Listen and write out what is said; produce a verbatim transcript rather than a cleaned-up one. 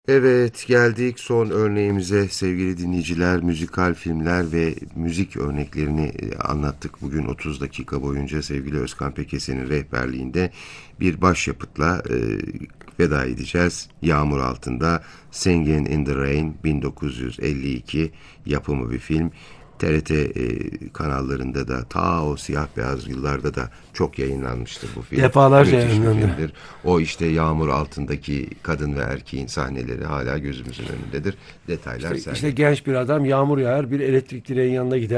Evet, geldik son örneğimize sevgili dinleyiciler. Müzikal filmler ve müzik örneklerini e, anlattık bugün otuz dakika boyunca sevgili Özkan Pekesen'in rehberliğinde bir başyapıtla e, veda edeceğiz. Yağmur Altında Singin' in the Rain bin dokuz yüz elli iki yapımı bir film. T R T e, kanallarında da ta o siyah beyaz yıllarda da çok yayınlanmıştır bu film. Defalarca Müthiş bir yayınlandı. filmdir. O işte yağmur altındaki kadın ve erkeğin sahneleri hala gözümüzün önündedir. Detaylar İşte, işte sende. genç bir adam yağmur yağar bir elektrik direğin yanına gider.